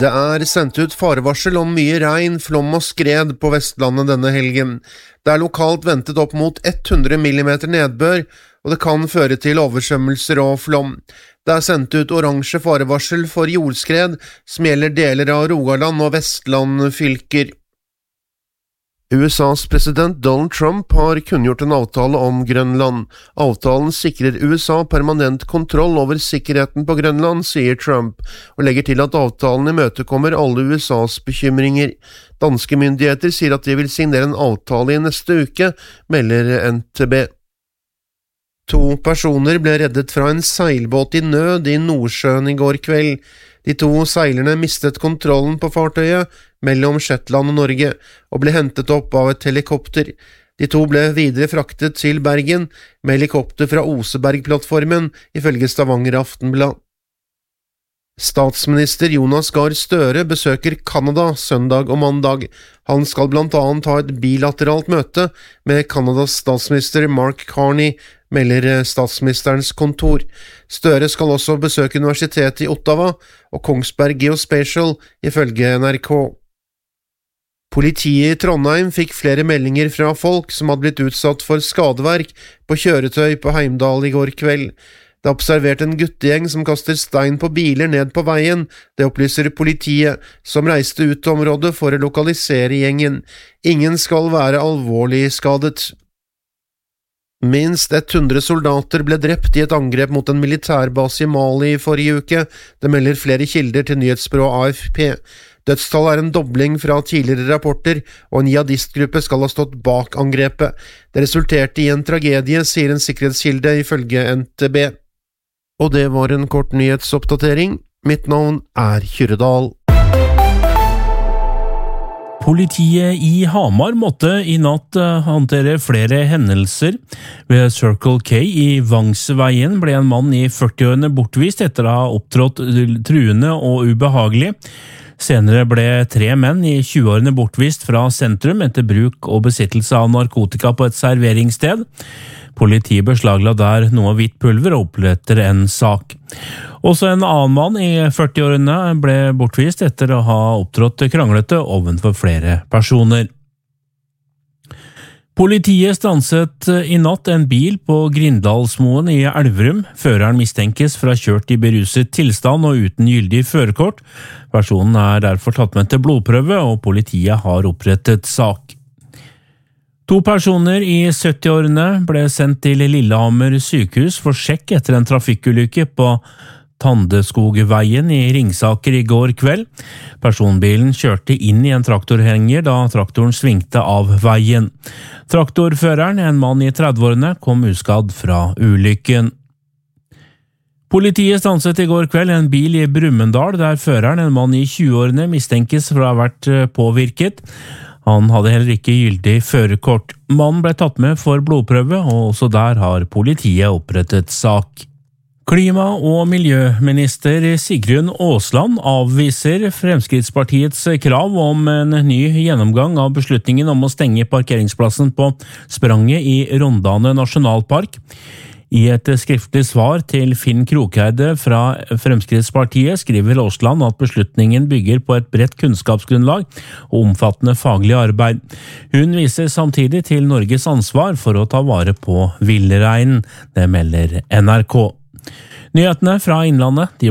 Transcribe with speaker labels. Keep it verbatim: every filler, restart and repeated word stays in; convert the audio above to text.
Speaker 1: Det er sendt ut farevarsel om mye regn, flom og skred på Vestlandet denne helgen. Det er lokalt ventet opp mot hundre millimeter nedbør, og det kan føre til oversvømmelser og flom. Det er sendt ut oransje farevarsel for jordskred, som gjelder deler av Rogaland og Vestland fylker. U S A's president Donald Trump har kunngjort en avtale om Grønland. Avtalen sikrer U S A permanent kontroll over sikkerheten på Grønland, sier Trump, og legger til at avtalen imøtekommer alle U S A's bekymringer. Danske myndigheter sier at de vil signere en avtale i neste uke, melder N T B. To personer ble reddet fra en seilbåt i nød i Nordsjøen i går kveld. De to seilerne mistet kontrollen på fartøyet mellom Shetland og Norge, og ble hentet opp av et helikopter. De to ble videre fraktet til Bergen med helikopter fra Oseberg-plattformen, ifølge Stavanger Aftenblad. Statsminister Jonas Gahr Støre besøker Canada søndag og mandag. Han skal blant annet ha et bilateralt møte med Canadas statsminister Mark Carney, melder statsministerens kontor. Støre skal også besøke universitetet i Ottawa og Kongsberg Geospatial, ifølge N R K. Politiet i Trondheim fikk flere meldinger fra folk som hadde blitt utsatt for skadeverk på kjøretøy på Heimdal i går kveld. Det er observert en guttegjeng som kaster stein på biler ned på veien, det opplyser politiet, som reiste ut til området for å lokalisere gjengen. Ingen skal være alvorlig skadet. Minst hundre soldater ble drept i et angrep mot en militærbase i Mali i forrige uke, det melder flere kilder til nyhetsbyrået A F P. Dødstallet er en dobling fra tidligere rapporter, og en jihadistgruppe skal ha stått bak angrepet. Det resulterte i en tragedie, sier en sikkerhetskilde ifølge N T B. Og det var en kort nyhetsoppdatering. Mitt navn er Kyrredal.
Speaker 2: Politiet i Hamar måtte i natt håndtere flere hendelser. Ved Circle K i Vangsveien ble en mann i førtiårene bortvist etter å ha opptrådt truende og ubehagelig. Senere ble tre menn i tjueårene bortvist fra sentrum etter bruk og besittelse av narkotika på et serveringssted. Politiet beslagla der noe hvitt pulver og oppletter en sak. Også en annen mann i førtiårene ble bortvist etter å ha opptrådt kranglete ovenfor flere personer. Politiet stanset i natt en bil på Grindalsmoen i Elverum. Føreren mistenkes for å ha kjørt i beruset tilstand og uten gyldig førerkort. Personen er derfor tatt med til blodprøve, og politiet har opprettet sak. To personer i syttiårene ble sendt til Lillehammer sykehus for sjekk etter en trafikkulykke på Tandeskogveien i Ringsaker i går kveld. Personbilen kjørte inn i en traktorhenger da traktoren svingte av veien. Traktorføreren, en mann i trettiårene, kom uskadd fra ulykken. Politiet stanset i går kveld en bil i Brumunddal, der føreren, en mann i tjueårene, mistenkes for å ha vært påvirket. Han hadde heller ikke gyldig førerkort. Mannen ble tatt med for blodprøve, og også der har politiet opprettet sak. Klima- og miljøminister Sigrun Aasland avviser Fremskrittspartiets krav om en ny gjennomgang av beslutningen om å stenge parkeringsplassen på Spranget i Rondane nasjonalpark. I et skriftlig svar til Finn Krokheide fra Fremskrittspartiet skriver Aasland at beslutningen bygger på et bredt kunnskapsgrunnlag og omfattende faglig arbeid. Hun viser samtidig til Norges ansvar for å ta vare på villreinen, det melder N R K. Nyhetene fra Innlandet, de